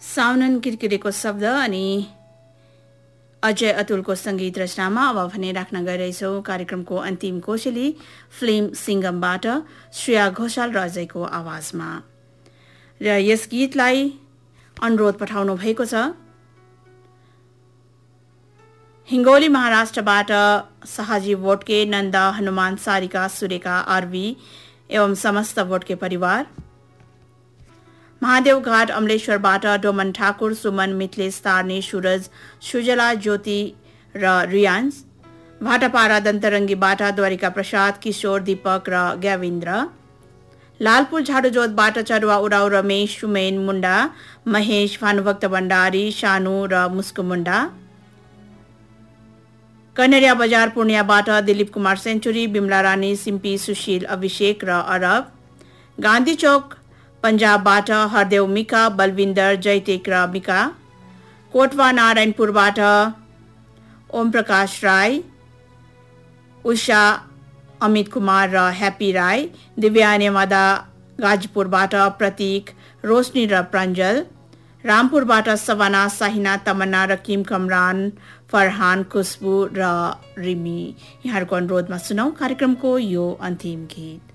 साउनन किरकिरेको शब्द अनि अजय अतुलको संगीत रचनामा अब भने राख्न गइरहेछौँ कार्यक्रमको अन्तिम कोसेली फिल्म सिंगमबाट श्रेया घोषाल र अजयको आवाजमा। र यस गीतलाई अनुरोध पठाउनु भएको छ हिङ्गोली महाराष्ट्रबाट शाहजी वोटके, नन्दा, हनुमान, सारिका, सुरेखा, आरवी एवं समस्त वोटके परिवार। महादेव घाट अमलेश्वरबाट डोमन ठाकुर, सुमन, मिथलेश, तारने, सूरज, सुजला, ज्योति र रियान्स। भाटापारा दन्तरङ्गीबाट द्वारिका प्रसाद, किशोर, दीपक र ग्याविन्द्र। लालपुर झाडुजोतबाट चरुवा उराउ, रमेश, सुमेन, मुण्डा, महेश, भानुभक्त भण्डारी, शानु र मुस्कु मुण्डा। कनेरिया बजार पूर्णियाबाट दिलीप कुमार सेन्चुरी, बिमला रानी, सिम्पी, सुशील, अभिषेक र अरब। गान्धी चौक पंजाबबाट हरदेव, मिका, बलविन्दर, जयटेक र मिका। कोटवा नारायणपुरबाट ओम प्रकाश राई, उषा, अमित कुमार र ह्याप्पी राई। दिव्या नेमादा गाजीपुरबाट प्रतीक, रोशनी र प्रञ्जल। रामपुरबाट सवाना, साहिना, तमन्ना, रकिम, कमरान, फरहान, खुशबू र रिमी। यहाँहरूको अनुरोधमा सुनौ कार्यक्रमको यो अन्तिम गीत।